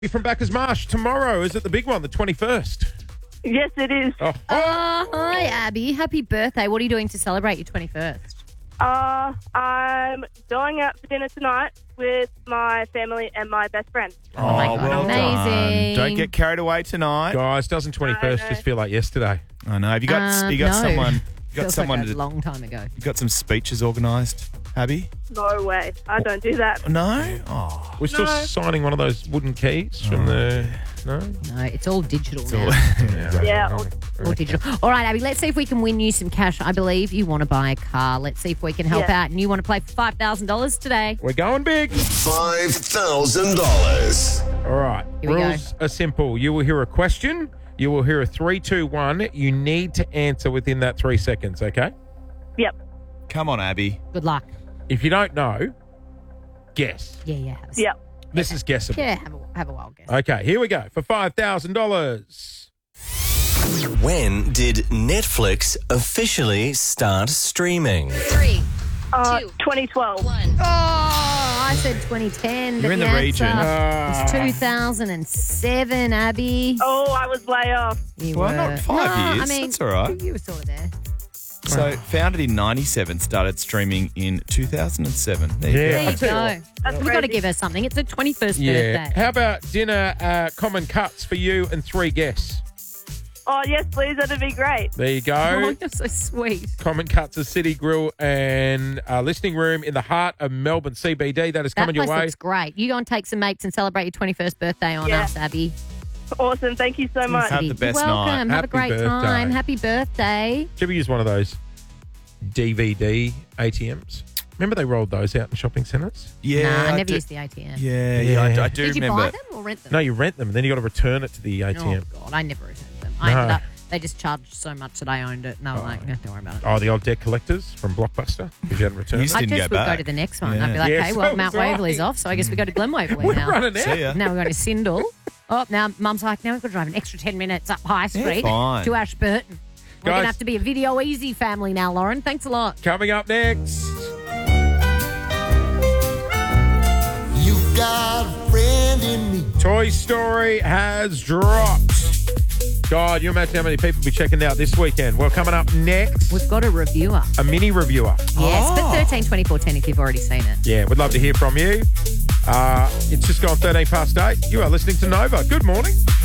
From Bacchus Marsh, tomorrow is it the big one, the 21st? Yes, it is. Oh, Hi, Abby. Happy birthday. What are you doing to celebrate your 21st? I'm going out for dinner tonight with my family and my best friend. Oh, my God. well Amazing. done. Don't get carried away tonight. guys, doesn't 21st just feel like yesterday? I know. Have you got you got no. someone? You got Feels someone like a to, long time ago. you got some speeches organised, Abby? No way. I don't do that. No. Oh. We're still No. signing one of those wooden keys from the... No? No, it's all digital now. Yeah. All digital. All right, Abby, let's see if we can win you some cash. I believe you want to buy a car. Let's see if we can help Yeah. out. And you want to play for $5,000 today. We're going big. $5,000. All right. Here we go. Rules are simple. You will hear a question. You will hear a 3, 2, 1. You need to answer within that 3 seconds, okay? Yep. Come on, Abby. Good luck. If you don't know, guess. Yeah. Yep. This is guessable. Yeah, have a wild guess. Okay, here we go for $5,000. When did Netflix officially start streaming? 3, 2, 2012. 1. Oh, I said 2010. You're but in the region. answer is 2007, Abby. Oh, I was way off. You Well, were. not 5 years. I mean, That's all right. You were sort of there. So, founded in 97, started streaming in 2007. There you Yeah. go. There you tell you go. That's We've got to crazy. give her something. It's her 21st Yeah. birthday. How about dinner common cuts for you and 3 guests? Oh, yes, please. That'd be great. There you Oh, go. you're so sweet. Common Cuts, a City Grill and listening room in the heart of Melbourne CBD. That is That coming your place way. looks great. You go and take some mates and celebrate your 21st birthday on Yeah. us, Abby. Awesome. Thank you so much. Have the You're best welcome. night. Have a Happy great birthday. time. Happy birthday. Did you ever use one of those DVD ATMs? Remember they rolled those out in shopping centres? Yeah. Nah, I I never do- used the ATM. Yeah, I do Did you remember. buy them or rent them? No, you rent them and then you got to return it to the ATM. Oh, God, I never returned them. No. I ended up, they just charged so much that I owned it. And I was like, don't worry about it. Oh, the old debt collectors from Blockbuster because you hadn't returned Used it. I didn't just go would go back. to the next one. Yeah. I'd be like, Yeah, okay, well, so Mount was I. Waverley's off, so I guess we go to Glen Waverley We're now. running out. See ya. Now we're going to Sindel. Oh, now Mum's like, now we've got to drive an extra 10 minutes up High Street fine. to Ashburton. We're going Guys- to have to be a Video Easy family now, Lauren. Thanks a lot. Coming up next. You got a friend in me. Toy Story has dropped. God, you imagine how many people will be checking it out this weekend. Well, coming up next, We've got a reviewer. a mini reviewer. Yes, but 13, 24, 10 if you've already seen it. Yeah, we'd love to hear from you. It's just gone 13 past 8. You are listening to Nova. Good morning.